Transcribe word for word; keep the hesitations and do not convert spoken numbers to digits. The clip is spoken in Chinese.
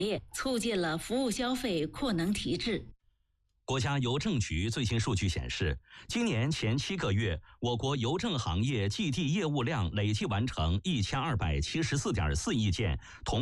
列，促进了服务消费扩能提质。 国家邮政局最新数据显示，今年前七个月，我国邮政行业寄递业务量累计完成一千二百七十四点四亿件，同